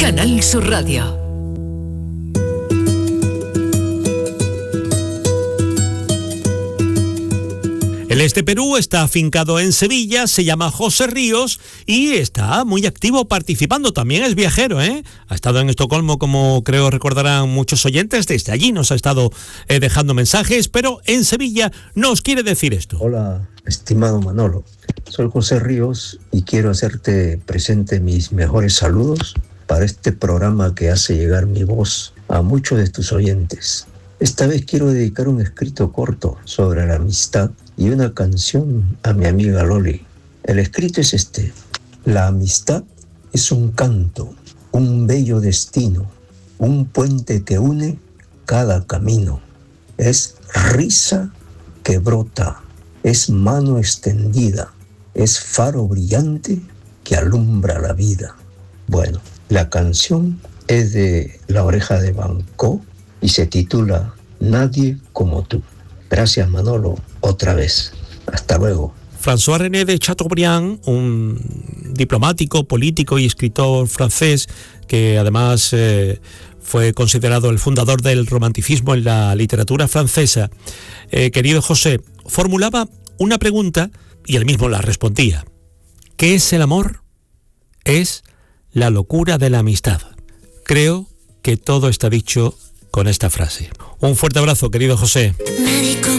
Canal Sur Radio. Él es de Perú, está afincado en Sevilla, se llama José Ríos y está muy activo participando. También es viajero, ¿eh? Ha estado en Estocolmo, como creo recordarán muchos oyentes. Desde allí nos ha estado dejando mensajes, pero en Sevilla nos quiere decir esto. Hola, estimado Manolo. Soy José Ríos y quiero hacerte presente mis mejores saludos para este programa que hace llegar mi voz a muchos de tus oyentes. Esta vez quiero dedicar un escrito corto sobre la amistad y una canción a mi amiga Loli. El escrito es este: la amistad es un canto, un bello destino, un puente que une cada camino. Es risa que brota, es mano extendida, es faro brillante que alumbra la vida. Bueno, la canción es de La Oreja de Van Gogh y se titula Nadie como tú. Gracias, Manolo, otra vez. Hasta luego. François René de Chateaubriand, un diplomático, político y escritor francés que además fue considerado el fundador del romanticismo en la literatura francesa. Querido José, formulaba una pregunta y él mismo la respondía. ¿Qué es el amor? Es la locura de la amistad. Creo que todo está dicho con esta frase. Un fuerte abrazo, querido José.